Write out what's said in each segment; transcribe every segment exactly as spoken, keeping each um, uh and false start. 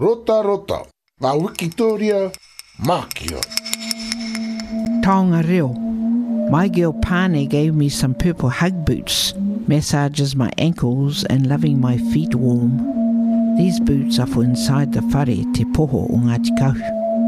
Rota rota, wa Wikitoria, Makio. Taonga reo. My girl Pane gave me some purple hug boots, massages my ankles and loving my feet warm. These boots are for inside the whare te poho o Ngāti Kahu.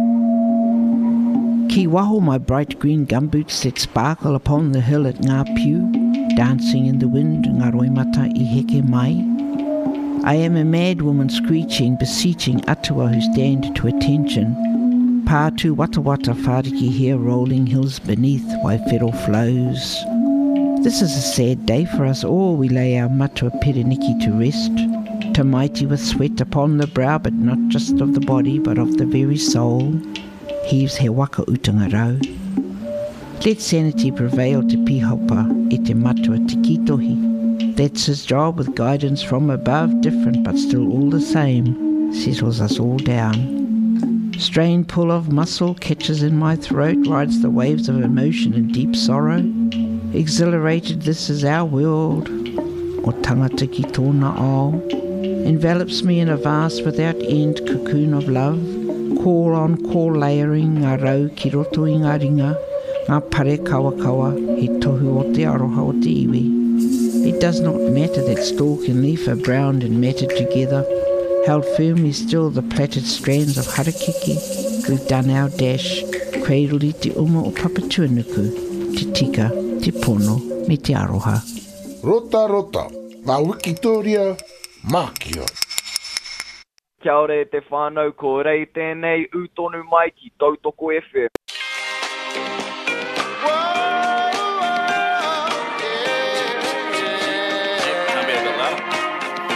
Ki waho my bright green gumboots that sparkle upon the hill at Ngā Piu, dancing in the wind, ngā roimata I heke mai. I am a mad woman screeching, beseeching atua who stand to attention. Pātu wata wata whāriki here rolling hills beneath Waifero flows. This is a sad day for us all. We lay our matua pereniki to rest. Tamaiti with sweat upon the brow, but not just of the body, but of the very soul. Heaves he waka utanga rau. Let sanity prevail te pihopa e te matua te kitohi. That's his job with guidance from above, different but still all the same. Settles us all down. Strained pull of muscle catches in my throat, rides the waves of emotion and deep sorrow. Exhilarated, this is our world. O tangata ki tōna ao. Envelops me in a vast without end cocoon of love. Call on call layering, ngā rau ki roto I ngā ringa. Ngā pare kawa kawa, he tohu o te aroha o te iwi. It does not matter that stalk and leaf are browned and matted together, held firmly still the plaited strands of harakeke. We've done our dash, cradled I te uma o Papatuanuku, te tika, te pono, me te aroha. Rota rota, wa Wikitoria, Makio. Kia ora e te whānau, ko rei tēnei utonu mai ki Tautoko F M.